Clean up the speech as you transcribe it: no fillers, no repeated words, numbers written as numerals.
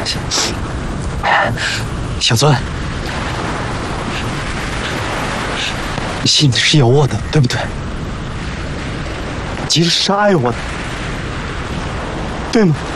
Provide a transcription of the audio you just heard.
小尊，你心里是有我的，对不对？其实是爱我的，对吗？